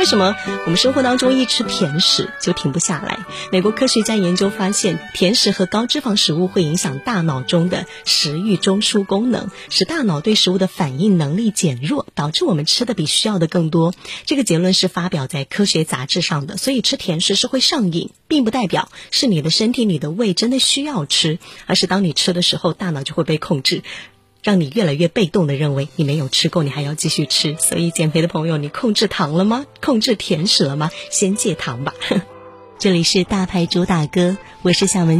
为什么我们生活当中一吃甜食就停不下来？美国科学家研究发现，甜食和高脂肪食物会影响大脑中的食欲中枢功能，使大脑对食物的反应能力减弱，导致我们吃的比需要的更多。这个结论是发表在科学杂志上的，所以吃甜食是会上瘾，并不代表是你的身体、你的胃真的需要吃，而是当你吃的时候，大脑就会被控制，让你越来越被动地认为你没有吃够，你还要继续吃。所以减肥的朋友，你控制糖了吗？控制甜食了吗？先戒糖吧。这里是大牌主打歌，我是小文。